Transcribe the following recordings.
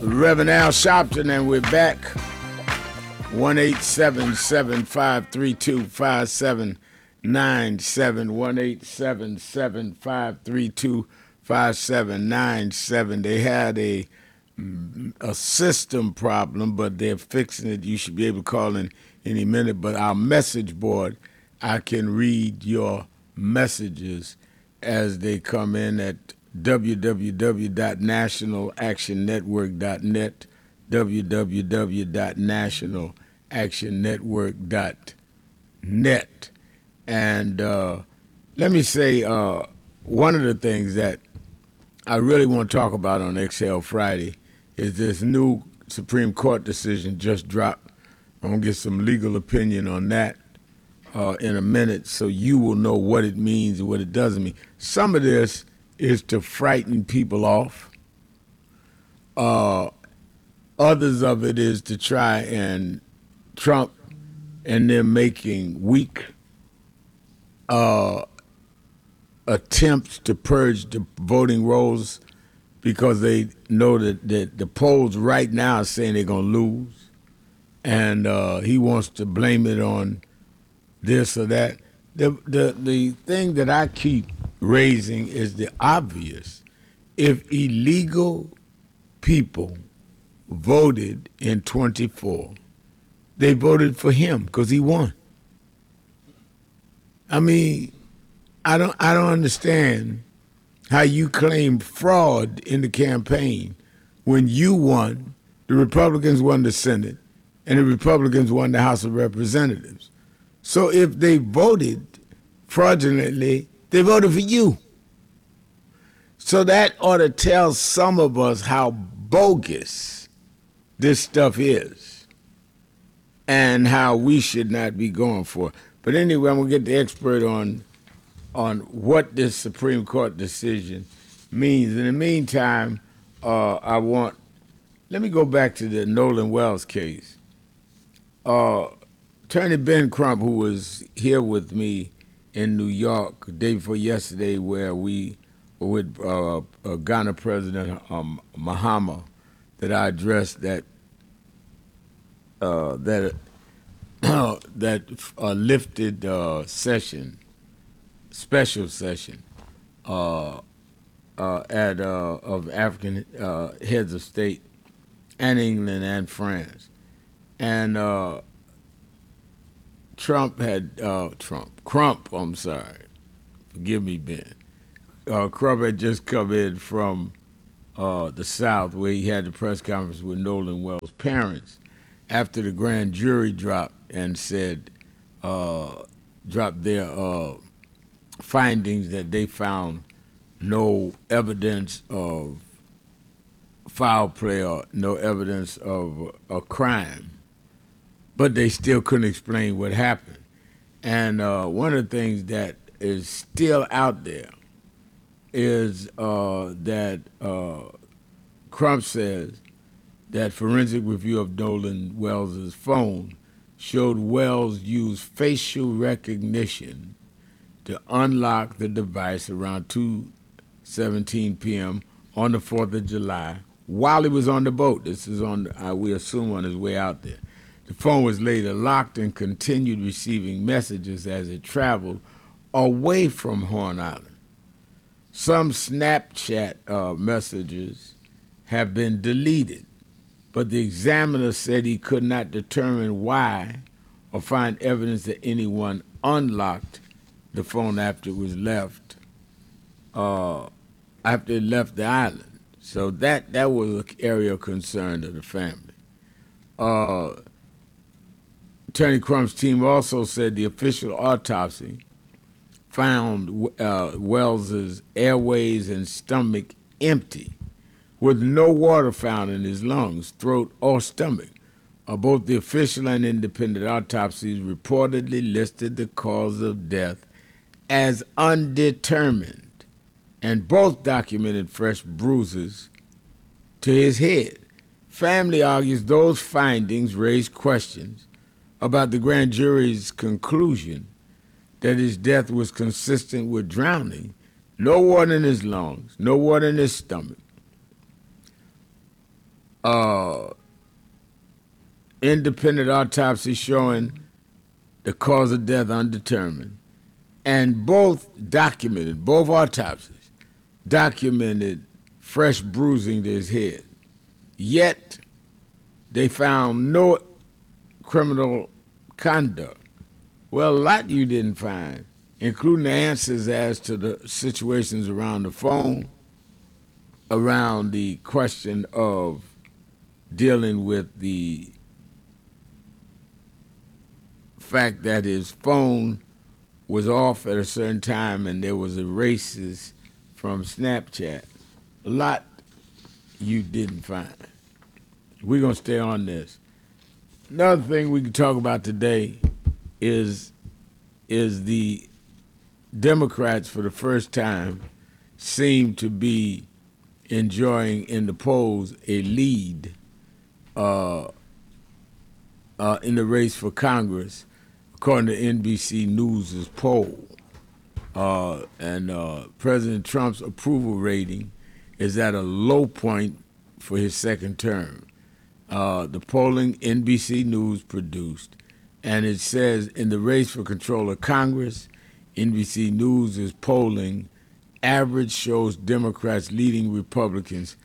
Reverend Al Sharpton, and we're back. 1-877-532-5797. 1-877-532-5797. They had a system problem, but they're fixing it. You should be able to call in any minute. But our message board, I can read your messages as they come in at www.nationalactionnetwork.net, www.nationalactionnetwork.net. And let me say, one of the things that I really want to talk about on Exhale Friday is this new Supreme Court decision just dropped. I'm going to get some legal opinion on that in a minute, so you will know what it means and what it doesn't mean. Some of this is to frighten people off. Others of it is to try and Trump and them making weak attempts to purge the voting rolls because they know that the polls right now are saying they're going to lose. And he wants to blame it on this or that. The thing that I keep raising is the obvious. If illegal people voted in 24, they voted for him because he won. I mean, I don't understand how you claim fraud in the campaign when you won, the Republicans won the Senate, and the Republicans won the House of Representatives. So if they voted fraudulently, they voted for you. So that ought to tell some of us how bogus this stuff is and how we should not be going for it. But anyway, I'm going to get the expert on what this Supreme Court decision means. In the meantime, let me go back to the Nolan Wells case. Attorney Ben Crump, who was here with me in New York the day before yesterday, where we were with Ghana President Mahama, that I addressed that lifted special session of African heads of state and England and France. And Crump, I'm sorry, forgive me, Ben. Crump had just come in from the South, where he had the press conference with Nolan Wells' parents after the grand jury dropped and said, dropped their findings that they found no evidence of foul play or no evidence of a crime, but they still couldn't explain what happened. And one of the things that is still out there is that Crump says that forensic review of Nolan Wells' phone showed Wells use facial recognition to unlock the device around 2:17 p.m. on the 4th of July while he was on the boat. This is on, we assume, on his way out there. The phone was later locked and continued receiving messages as it traveled away from Horn Island. Some Snapchat messages have been deleted, but the examiner said he could not determine why or find evidence that anyone unlocked the phone after it was left, after it left the island. So that was an area of concern to the family. Attorney Crump's team also said the official autopsy found Wells's airways and stomach empty, with no water found in his lungs, throat, or stomach. Both the official and independent autopsies reportedly listed the cause of death as undetermined, and both documented fresh bruises to his head. Family argues those findings raise questions about the grand jury's conclusion that his death was consistent with drowning. No water in his lungs, no water in his stomach. independent autopsy showing the cause of death undetermined. And both autopsies documented fresh bruising to his head. Yet, they found no criminal conduct. Well, a lot you didn't find, including the answers as to the situations around the phone, around the question of dealing with the fact that his phone was off at a certain time and there was erasures from Snapchat. A lot you didn't find. We're going to stay on this. Another thing we can talk about today is the Democrats, for the first time, seem to be enjoying in the polls a lead in the race for Congress, according to NBC News' poll. And President Trump's approval rating is at a low point for his second term. The polling NBC News produced, and it says in the race for control of Congress, NBC News is polling, average shows Democrats leading Republicans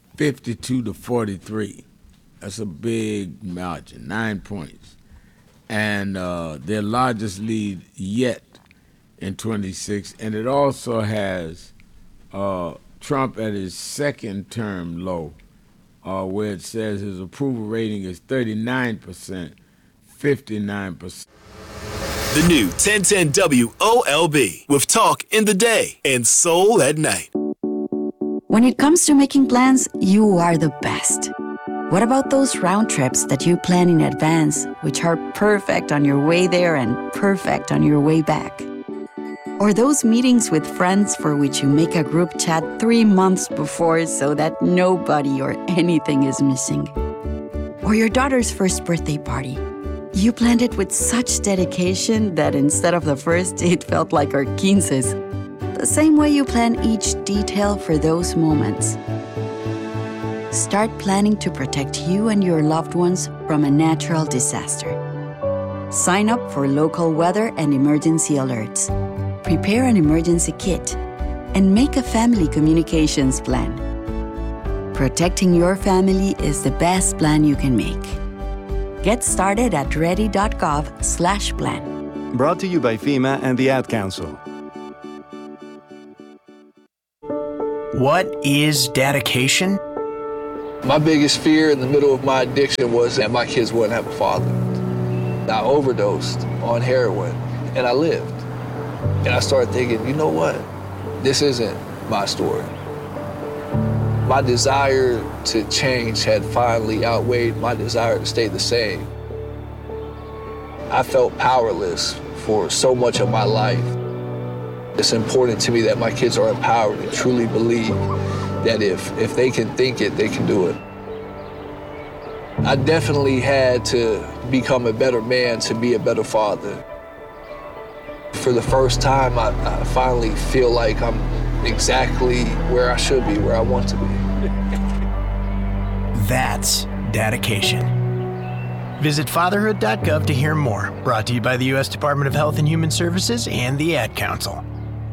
52-43. That's a big margin, 9 points. And their largest lead yet in 26. And it also has Trump at his second term low, where it says his approval rating is 39%, 59%. The new 1010 WOLB with talk in the day and soul at night. When it comes to making plans, you are the best. What about those round trips that you plan in advance, which are perfect on your way there and perfect on your way back? Or those meetings with friends for which you make a group chat 3 months before so that nobody or anything is missing? Or your daughter's first birthday party. You planned it with such dedication that instead of the first, it felt like our 15s. The same way you plan each detail for those moments. Start planning to protect you and your loved ones from a natural disaster. Sign up for local weather and emergency alerts. Prepare an emergency kit. And make a family communications plan. Protecting your family is the best plan you can make. Get started at ready.gov/plan. Brought to you by FEMA and the Ad Council. What is dedication? My biggest fear in the middle of my addiction was that my kids wouldn't have a father. I overdosed on heroin, and I lived. And I started thinking, you know what? This isn't my story. My desire to change had finally outweighed my desire to stay the same. I felt powerless for so much of my life. It's important to me that my kids are empowered and truly believe that if they can think it, they can do it. I definitely had to become a better man to be a better father. For the first time, I finally feel like I'm exactly where I should be, where I want to be. That's dedication. Visit fatherhood.gov to hear more. Brought to you by the U.S. Department of Health and Human Services and the Ad Council.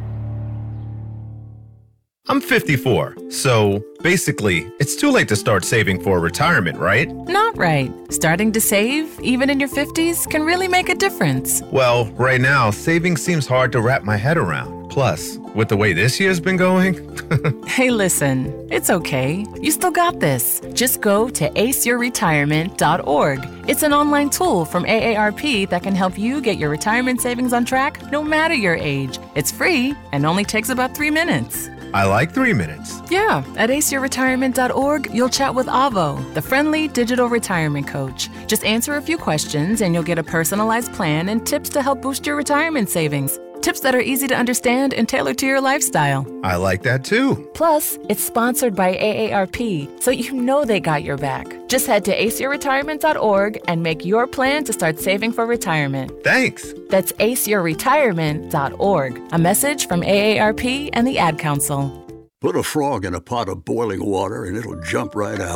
I'm 54, so basically, it's too late to start saving for retirement, right? Not right. Starting to save, even in your 50s, can really make a difference. Well, right now, saving seems hard to wrap my head around. Plus, with the way this year's been going... Hey, listen, it's okay. You still got this. Just go to aceyourretirement.org. It's an online tool from AARP that can help you get your retirement savings on track no matter your age. It's free and only takes about 3 minutes. I like 3 minutes. Yeah, at aceyourretirement.org, you'll chat with Avo, the friendly digital retirement coach. Just answer a few questions and you'll get a personalized plan and tips to help boost your retirement savings. Tips that are easy to understand and tailored to your lifestyle. I like that too. Plus, it's sponsored by AARP, so you know they got your back. Just head to aceyourretirement.org and make your plan to start saving for retirement. Thanks. That's aceyourretirement.org. A message from AARP and the Ad Council. Put a frog in a pot of boiling water and it'll jump right out.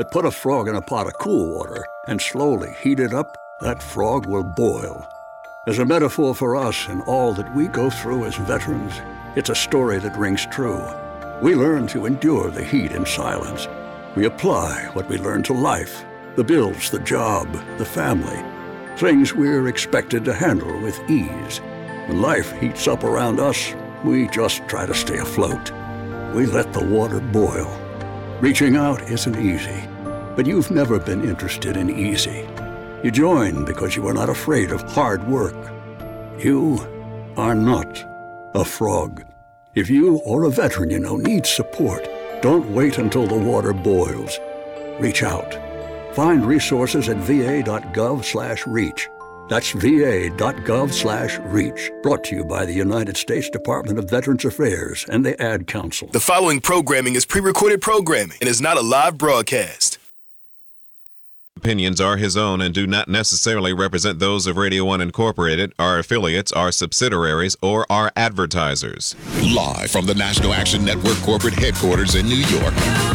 But put a frog in a pot of cool water and slowly heat it up, that frog will boil. As a metaphor for us and all that we go through as veterans, it's a story that rings true. We learn to endure the heat in silence. We apply what we learn to life, the bills, the job, the family, things we're expected to handle with ease. When life heats up around us, we just try to stay afloat. We let the water boil. Reaching out isn't easy, but you've never been interested in easy. You join because you are not afraid of hard work. You are not a frog. If you or a veteran you know needs support, don't wait until the water boils. Reach out. Find resources at va.gov/reach. That's va.gov/reach. Brought to you by the United States Department of Veterans Affairs and the Ad Council. The following programming is pre-recorded programming and is not a live broadcast. Opinions are his own and do not necessarily represent those of Radio 1 Incorporated, our affiliates, our subsidiaries, or our advertisers. Live from the National Action Network corporate headquarters in New York.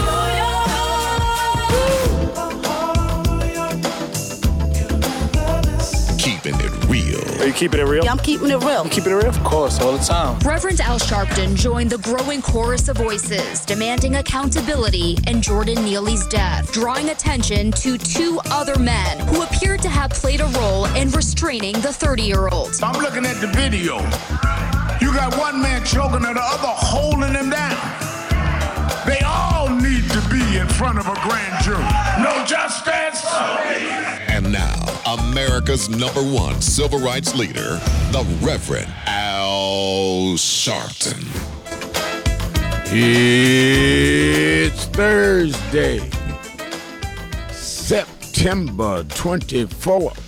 Keeping it real. Are you keeping it real? Yeah, I'm keeping it real. You keeping it real? Of course, all the time. Reverend Al Sharpton joined the growing chorus of voices demanding accountability in Jordan Neely's death, drawing attention to two other men who appeared to have played a role in restraining the 30-year-old. I'm looking at the video. You got one man choking and the other holding him down. They all need to be in front of a grand jury. No justice. And now, America's #1 civil rights leader, the Reverend Al Sharpton. It's Thursday, September 24th.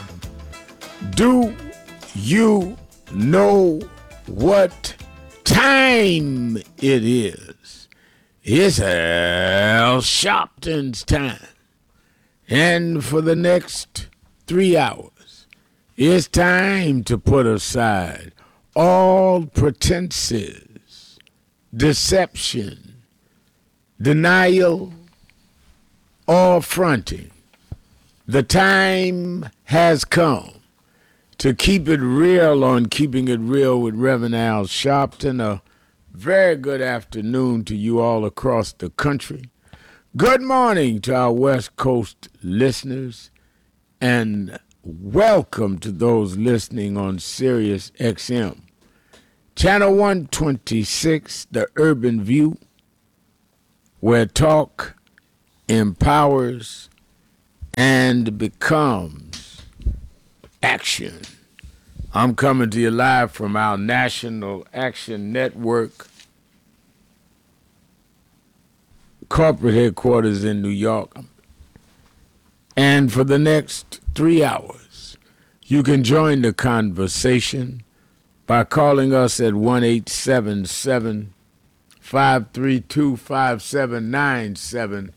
Do you know what time it is? It's Al Sharpton's time. And for the next 3 hours, it's time to put aside all pretenses, deception, denial, or fronting. The time has come to keep it real on Keeping It Real with Reverend Al Sharpton. A very good afternoon to you all across the country. Good morning to our West Coast listeners, and welcome to those listening on Sirius XM. Channel 126, The Urban View, where talk empowers and becomes action. I'm coming to you live from our National Action Network corporate headquarters in New York. And for the next 3 hours, you can join the conversation by calling us at 1-877-532-5797,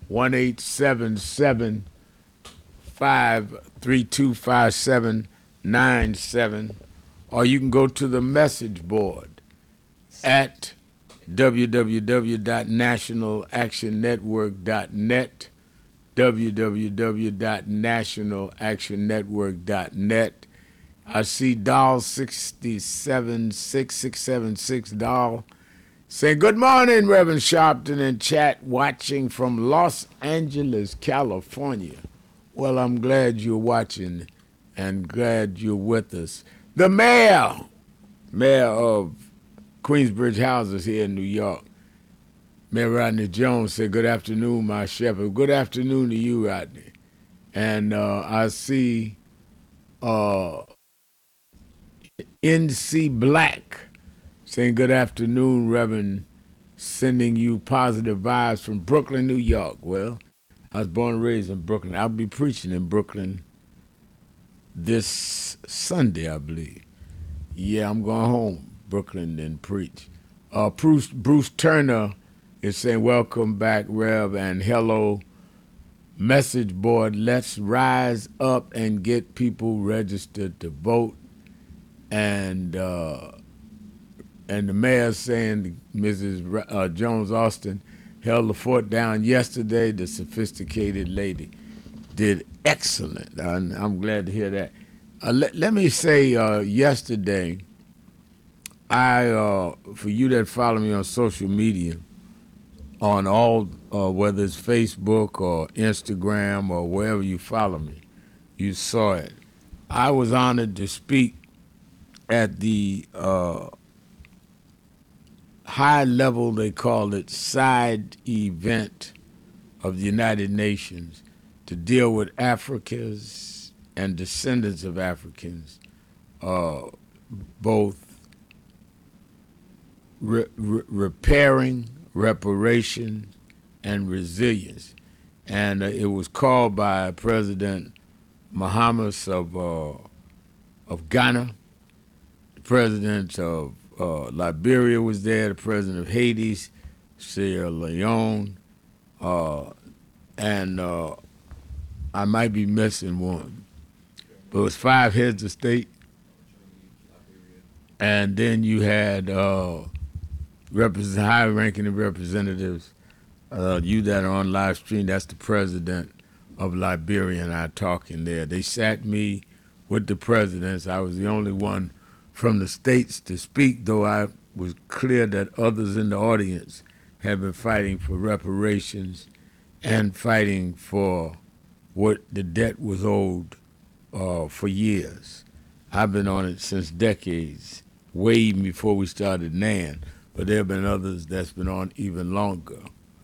1-877-532-5797, or you can go to the message board at www.nationalactionnetwork.net, www.nationalactionnetwork.net. I see Doll 67676 Doll saying, good morning, Reverend Sharpton, in chat, watching from Los Angeles, California. Well, I'm glad you're watching and glad you're with us. The mayor of Queensbridge Houses here in New York, Mayor Rodney Jones, said, good afternoon, my shepherd. Good afternoon to you, Rodney. And I see NC Black saying, good afternoon, Reverend, sending you positive vibes from Brooklyn, New York. Well, I was born and raised in Brooklyn. I'll be preaching in Brooklyn this Sunday, I believe. Yeah, I'm going home, Brooklyn, and preach. Bruce Turner is saying, welcome back, Rev, and hello, message board. Let's rise up and get people registered to vote. And the mayor saying, Mrs. Jones Austin, held the fort down yesterday. The sophisticated lady did excellent. And I'm glad to hear that. Let me say, yesterday, for you that follow me on social media, on all, whether it's Facebook or Instagram or wherever you follow me, you saw it. I was honored to speak at the high level, they call it, side event of the United Nations to deal with Africans and descendants of Africans, both repairing, reparation, and resilience. And it was called by President Mahama of Ghana. The president of Liberia was there, the president of Haiti, Sierra Leone, and I might be missing one. But it was 5 heads of state. And then you had high-ranking representatives, you that are on live stream, that's the president of Liberia and I talking there. They sat me with the presidents. I was the only one from the states to speak, though I was clear that others in the audience have been fighting for reparations and fighting for what the debt was owed for years. I've been on it since decades, way even before we started NAN, but there have been others that's been on even longer.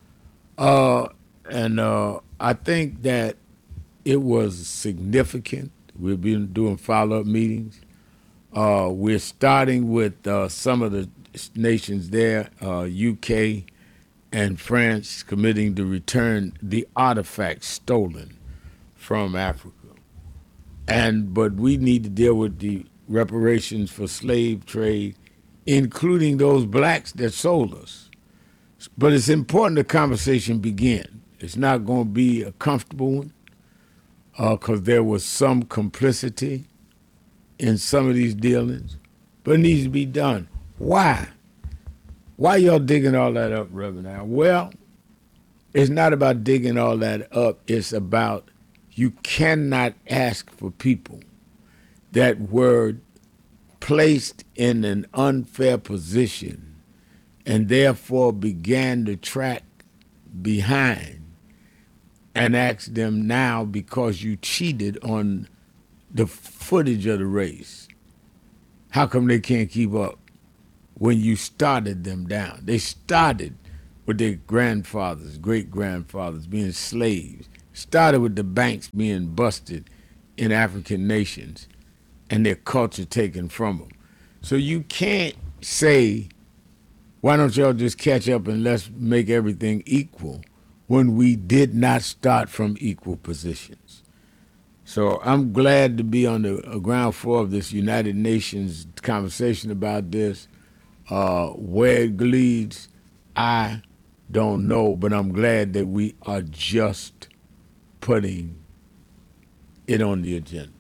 And I think that it was significant. We've been doing follow-up meetings. We're starting with some of the nations there, UK and France, committing to return the artifacts stolen from Africa. But we need to deal with the reparations for slave trade, including those blacks that sold us. But it's important the conversation begin. It's not going to be a comfortable one, because there was some complicity in some of these dealings, but it needs to be done. Why? Why y'all digging all that up, Reverend Al? Well, it's not about digging all that up. It's about you cannot ask for people that were placed in an unfair position and therefore began to track behind and ask them now, because you cheated on the footage of the race, how come they can't keep up when you started them down? They started with their grandfathers, great-grandfathers being slaves, started with the banks being busted in African nations and their culture taken from them. So you can't say, why don't y'all just catch up and let's make everything equal, when we did not start from equal positions. So I'm glad to be on the ground floor of this United Nations conversation about this. Where it leads, I don't know, but I'm glad that we are just putting it on the agenda.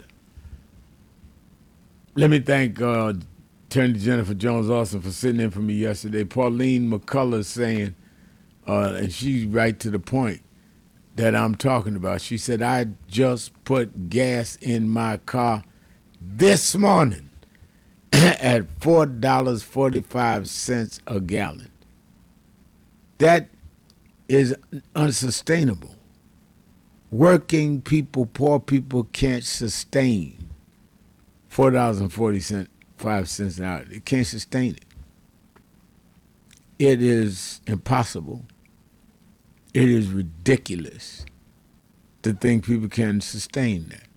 Let me thank Attorney Jennifer Jones-Austin for sitting in for me yesterday. Pauline McCullough saying, and she's right to the point that I'm talking about. She said, I just put gas in my car this morning at $4.45 a gallon. That is unsustainable. Working people, poor people can't sustain $4.45 an hour. They can't sustain it. It is impossible. It is ridiculous to think people can sustain that.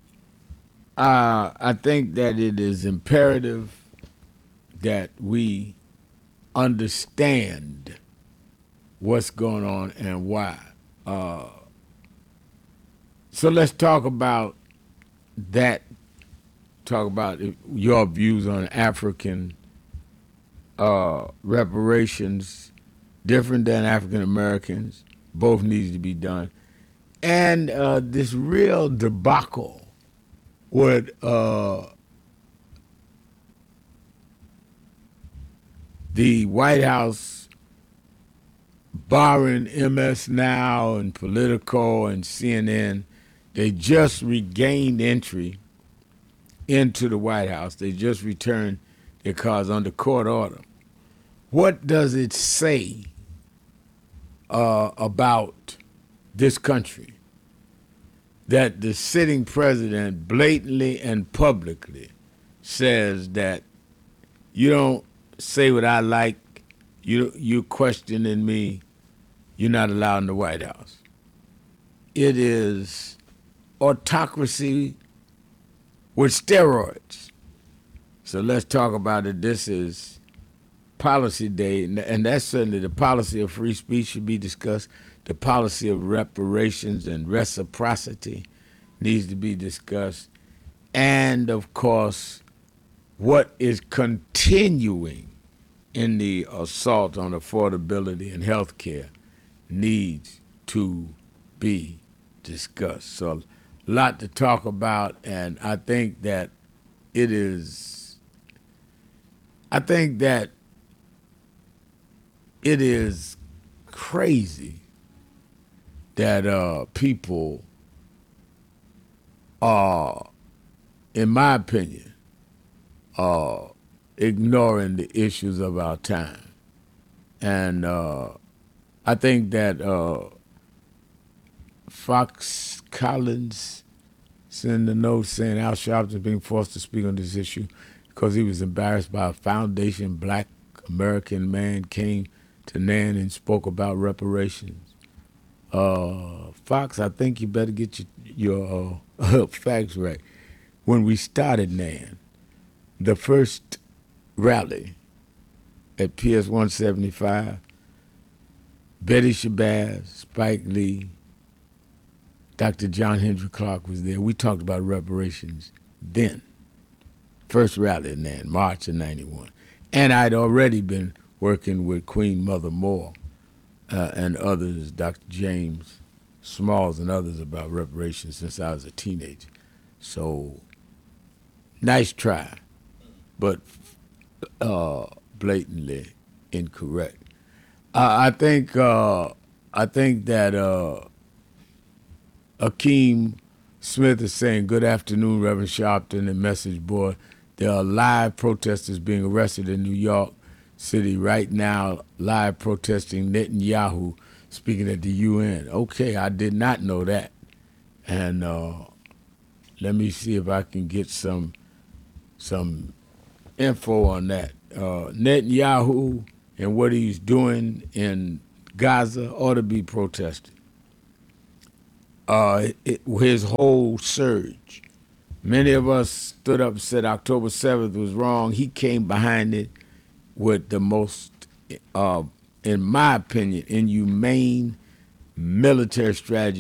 I think that it is imperative that we understand what's going on and why. So let's talk about that. Talk about your views on African reparations, different than African Americans. Both needs to be done. And this real debacle with the White House barring MS Now and Politico and CNN, they just regained entry into the White House. They just returned their cars under court order. What does it say about this country that the sitting president blatantly and publicly says that you don't say what I like, you're questioning me, you're not allowed in the White House? It is autocracy with steroids. So let's talk about it. This is Policy Day, and that's certainly the policy of free speech should be discussed. The policy of reparations and reciprocity needs to be discussed. And, of course, what is continuing in the assault on affordability and health care needs to be discussed. So a lot to talk about, and I think that it is crazy that people are, in my opinion, ignoring the issues of our time. And I think that Fox Collins sent a note saying Al Sharpton is being forced to speak on this issue because he was embarrassed by a foundation black American man came to NAN and spoke about reparations. Fox, I think you better get your facts right. When we started NAN, the first rally at PS 175, Betty Shabazz, Spike Lee, Dr. John Henry Clark was there. We talked about reparations then. First rally in NAN, March of '91. And I'd already been working with Queen Mother Moore and others, Dr. James Smalls and others about reparations since I was a teenager. So, nice try, but blatantly incorrect. I think that Akeem Smith is saying, "Good afternoon, Reverend Sharpton," and message board. There are live protesters being arrested in New York City right now, live protesting Netanyahu speaking at the UN. Okay, I did not know that. And let me see if I can get some info on that. Netanyahu and what he's doing in Gaza ought to be protested. His whole surge. Many of us stood up and said October 7th was wrong. He came behind it with the most, in my opinion, inhumane military strategy